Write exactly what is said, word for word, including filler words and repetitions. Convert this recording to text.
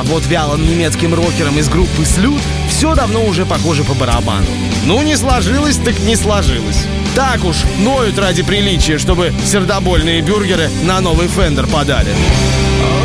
А вот вялым немецким рокерам из группы Слют все давно уже похоже по барабану. Ну, не сложилось, так не сложилось. Так уж ноют ради приличия, чтобы сердобольные бюргеры на новый Фендер подали.